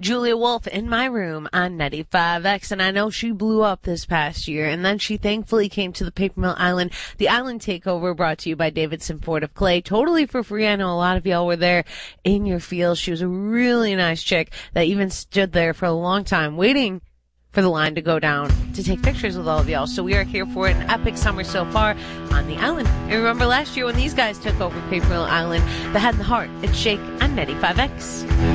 Julia Wolf in my room on 95X, and I know she blew up this past year, and then she thankfully came to the Paper Mill Island. The Island Takeover brought to you by Davidson Ford of Clay, totally for free. I know a lot of y'all were there in your fields. She was a really nice chick that even stood there for a long time waiting for the line to go down to take pictures with all of y'all. So we are here for an epic summer so far on the island. And remember last year when these guys took over Paper Mill Island, the Head and the Heart, it's Shake on 95X.